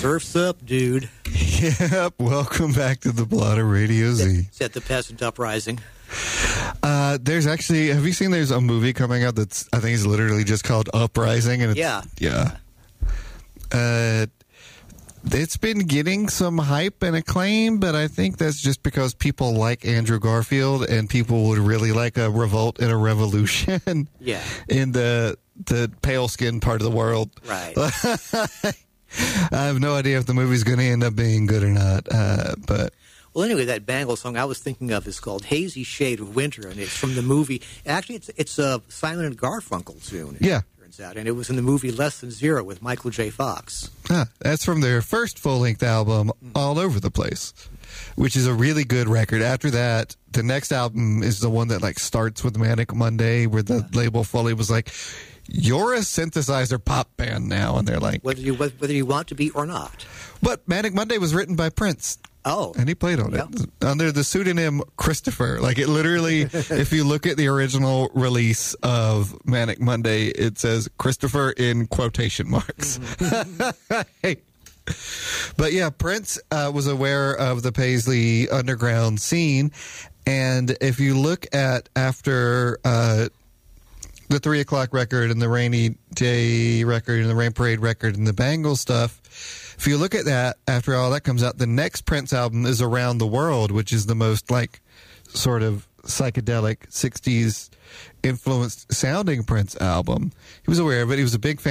Surf's up, dude. Yep, welcome back to the Blotter Radio Z. Set the peasant uprising. There's actually, have you seen there's a movie coming out that's, I think it's literally just called Uprising? And it's, it's been getting some hype and acclaim, but I think that's just because people like Andrew Garfield and people would really like a revolt and a revolution in the pale skin part of the world. Right. I have no idea if the movie's going to end up being good or not, but... Well, anyway, that Bangles song I was thinking of is called Hazy Shade of Winter, and it's from the movie. Actually, it's a Simon and Garfunkel tune. Yeah. Turns out, and it was in the movie Less Than Zero with Michael J. Fox. That's from their first full-length album, All Over the Place, which is a really good record. After that, the next album is the one that like starts with Manic Monday, where the label fully was like, "You're a synthesizer pop band now," and they're like, whether you want to be or not. But Manic Monday was written by Prince. Oh. And he played on it under the pseudonym Christopher. Like, it literally, if you look at the original release of Manic Monday, it says Christopher in quotation marks. Hey. But yeah, Prince was aware of the Paisley underground scene. And if you look at after the 3 o'clock record and the Rainy Day record and the Rain Parade record and the Bangles stuff, if you look at that, after all that comes out, the next Prince album is Around the World, which is the most, like, sort of psychedelic 60s influenced sounding Prince album. He was aware of it. He was a big fan